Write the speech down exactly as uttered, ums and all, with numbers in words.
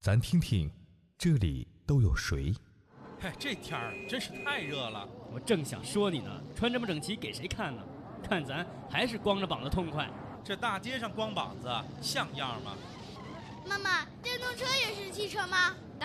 咱听听这里都有谁？ 嘿，这天儿真是太热了。 我正想说你呢，穿这么整齐给谁看呢？看咱还是光着膀子痛快。 这大街上光膀子像样吗？ 妈妈，电动车也是汽车吗？